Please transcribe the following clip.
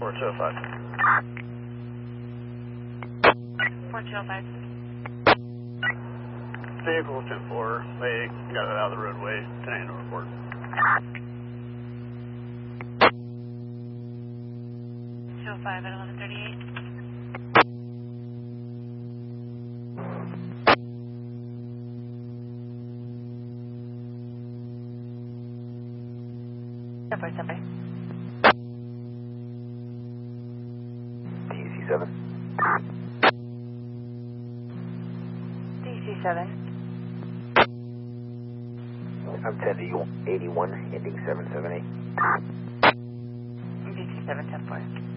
4205. 4205. Vehicle 10-4, they got it out of the roadway. 10 no report. 205 at 1138. Subway. DC7. DC7. I'm 1081, ending 778. DC7, 10-4.